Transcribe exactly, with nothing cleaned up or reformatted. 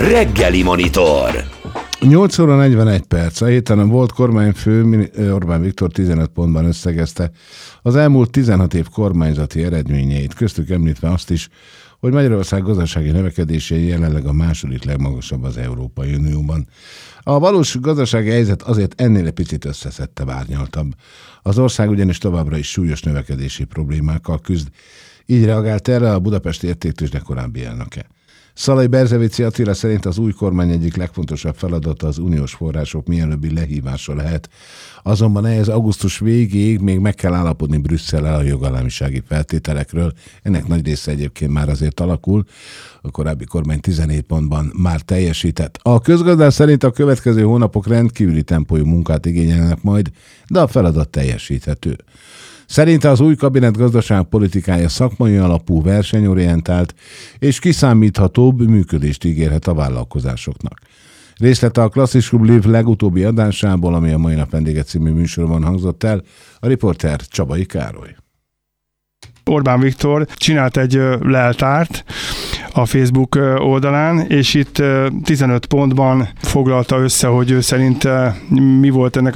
Reggeli Monitor. nyolc óra negyvenegy perc. A héten volt kormányfő Orbán Viktor tizenöt pontban összegezte az elmúlt tizenhat év kormányzati eredményeit, köztük említve azt is, hogy Magyarország gazdasági növekedése jelenleg a második legmagasabb az Európai Unióban. A valós gazdasági helyzet azért ennél egy picit összeszettebb, árnyaltabb. Az ország ugyanis továbbra is súlyos növekedési problémákkal küzd. Így reagált erre a Budapesti Értéktőzsde korábbi elnöke. Szalai Berzevici Attila szerint az új kormány egyik legfontosabb feladata az uniós források mielőbbi lehívása lehet. Azonban ehhez augusztus végéig még meg kell állapodni Brüsszellel a jogállamisági feltételekről. Ennek nagy része egyébként már azért alakul. A korábbi kormány tizenhét pontban már teljesített. A közgazdás szerint a következő hónapok rendkívüli tempójú munkát igényelnek majd, de a feladat teljesíthető. Szerinte az új kabinet gazdaságpolitikája szakmai alapú, versenyorientált és kiszámíthatóbb működést ígérhet a vállalkozásoknak. Részlete a Klasszikus Live legutóbbi adásából, ami a Mai Nap Vendége című műsorban hangzott el, a riporter Csabai Károly. Orbán Viktor csinált egy leltárt a Facebook oldalán, és itt tizenöt pontban foglalta össze, hogy ő szerint mi volt ennek